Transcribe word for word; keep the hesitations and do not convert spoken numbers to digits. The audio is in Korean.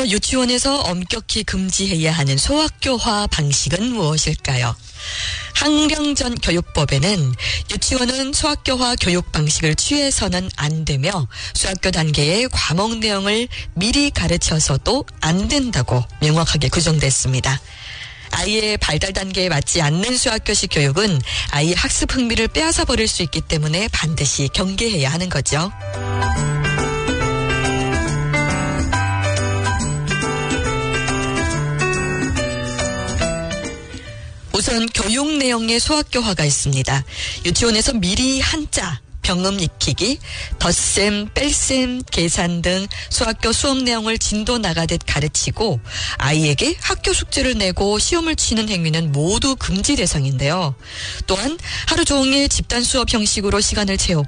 앞으로 유치원에서 엄격히 금지해야 하는 소학교화 방식은 무엇일까요? 학령전 교육법에는 유치원은 소학교화 교육 방식을 취해서는 안 되며 소학교 단계의 과목 내용을 미리 가르쳐서도 안 된다고 명확하게 규정됐습니다. 아이의 발달 단계에 맞지 않는 소학교식 교육은 아이의 학습 흥미를 빼앗아 버릴 수 있기 때문에 반드시 경계해야 하는 거죠. 우선 교육 내용의 소학교화가 있습니다. 유치원에서 미리 한자, 병음 익히기, 덧셈, 뺄셈, 계산 등 소학교 수업 내용을 진도 나가듯 가르치고 아이에게 학교 숙제를 내고 시험을 치는 행위는 모두 금지 대상인데요. 또한 하루 종일 집단 수업 형식으로 시간을 채우고